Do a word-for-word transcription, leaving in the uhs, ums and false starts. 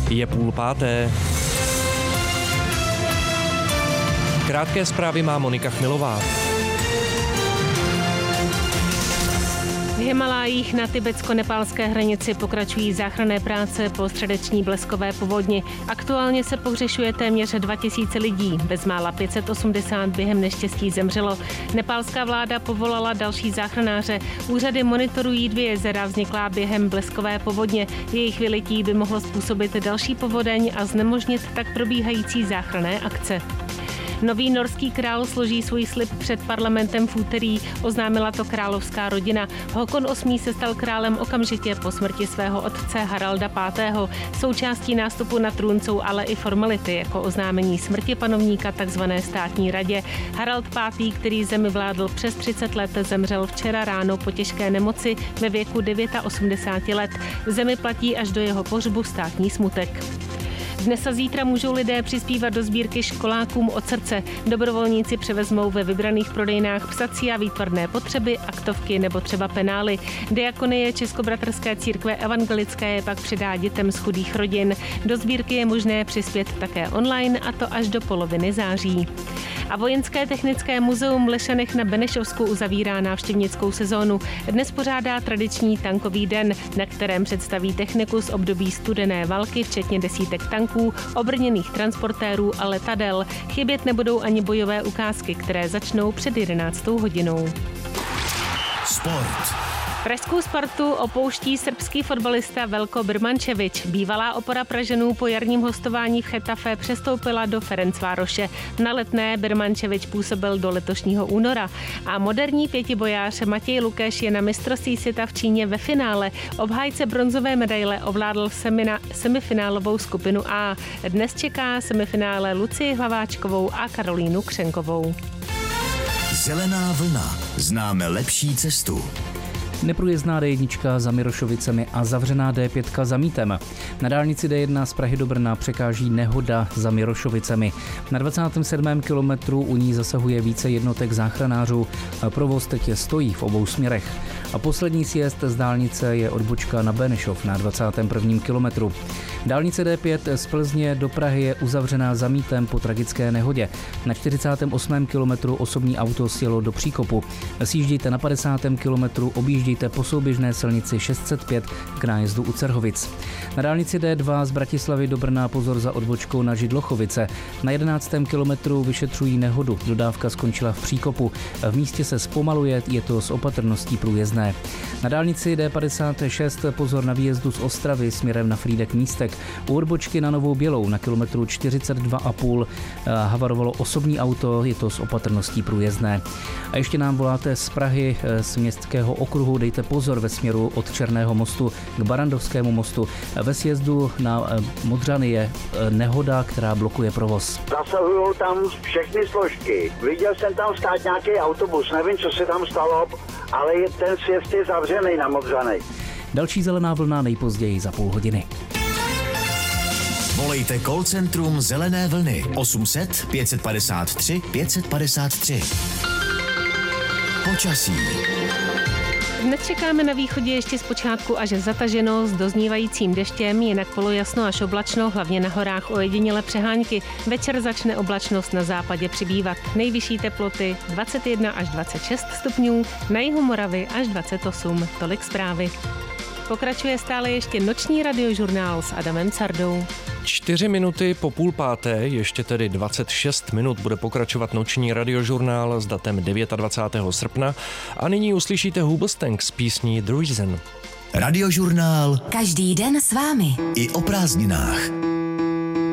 Je půl páté. Krátké zprávy má Monika Chmilová. V Himalájích na tibetsko-nepálské hranici pokračují záchranné práce po středeční bleskové povodni. Aktuálně se pohřešuje téměř dva tisíce lidí, bezmála pět set osmdesát během neštěstí zemřelo. Nepálská vláda povolala další záchranáře. Úřady monitorují dvě jezera vzniklá během bleskové povodně. Jejich vylití by mohlo způsobit další povodeň a znemožnit tak probíhající záchranné akce. Nový norský král složí svůj slib před parlamentem v úterý, oznámila to královská rodina. Håkon osmý se stal králem okamžitě po smrti svého otce Haralda pátého. Součástí nástupu na trůn jsou ale i formality, jako oznámení smrti panovníka takzvané státní radě. Harald pátý, který zemi vládl přes třicet let, zemřel včera ráno po těžké nemoci ve věku osmdesáti devíti let. V zemi platí až do jeho pohřbu státní smutek. Dnes a zítra můžou lidé přispívat do sbírky školákům od srdce. Dobrovolníci převezmou ve vybraných prodejnách psací a výtvarné potřeby, aktovky nebo třeba penály. Diakonie Českobratrské církve evangelické je pak předá dětem z chudých rodin. Do sbírky je možné přispět také online, a to až do poloviny září. A Vojenské technické muzeum v Lešanech na Benešovsku uzavírá návštěvnickou sezónu. Dnes pořádá tradiční tankový den, na kterém představí techniku z období studené války, včetně desítek tanků, obrněných transportérů a letadel. Chybět nebudou ani bojové ukázky, které začnou před jedenáctou hodinou. Sport. Pražskou Spartu opouští srbský fotbalista Veljko Birmančević. Bývalá opora Pražanů po jarním hostování v Chetafe přestoupila do Ferencvároše. Na Letné Birmančević působil do letošního února. A moderní pětibojář Matěj Lukeš je na mistrovství světa v Číně ve finále. Obhájce bronzové medaile ovládl semina, semifinálovou skupinu A. Dnes čeká semifinále Lucii Hlaváčkovou a Karolínu Křenkovou. Zelená vlna. Známe lepší cestu. Neprůjezdná D jedna za Mirošovicemi a zavřená D pět za Mítem. Na dálnici D jedna z Prahy do Brna překáží nehoda za Mirošovicemi. Na dvacátém sedmém kilometru u ní zasahuje více jednotek záchranářů. Provoz teď stojí v obou směrech. A poslední sjezd z dálnice je odbočka na Benešov na dvacátém prvním kilometru. Dálnice D pět z Plzně do Prahy je uzavřená za Mítem po tragické nehodě. Na čtyřicátém osmém kilometru osobní auto sjelo do příkopu. Sjíždíte na padesátém kilometru, objíždíte po souběžné silnici šest set pět k nájezdu u Cerhovic. Na dálnici D dva z Bratislavy do Brna pozor za odbočkou na Židlochovice. Na jedenáctém kilometru vyšetřují nehodu. Dodávka skončila v příkopu. V místě se zpomaluje, je to s opatrností průjezdné. Na dálnici D padesát šest pozor na výjezdu z Ostravy směrem na Frýdek Místek. U odbočky na Novou Bělou na kilometru čtyřicet dva a půl havarovalo osobní auto, je to s opatrností průjezdné. A ještě nám voláte z Prahy, z městského okruhu, dejte pozor ve směru od Černého mostu k Barandovskému mostu. Ve sjezdu na Modřany je nehoda, která blokuje provoz. Zasahují tam všechny složky. Viděl jsem tam stát nějaký autobus, nevím, co se tam stalo, ale je, ten sjezd je zavřený na Modřany. Další zelená vlna nejpozději za půl hodiny. Volejte call centrum Zelené vlny osm set pět padesát tři pět padesát tři. Počasí. Dnes čekáme na východě ještě zpočátku až zataženo s doznívajícím deštěm, jinak polojasno až oblačno, hlavně na horách ojediněle přehánky. Večer začne oblačnost na západě přibývat. Nejvyšší teploty dvacet jedna až dvacet šest stupňů, na jihu Moravy až dvacet osm. Tolik zprávy. Pokračuje stále ještě noční radiožurnál s Adamem Cardou. Čtyři minuty po půl páté, ještě tedy dvacet šest minut, bude pokračovat noční radiožurnál s datem dvacátého devátého srpna a nyní uslyšíte Hoobastank s písní The Reason. Radiožurnál každý den s vámi. I o prázdninách.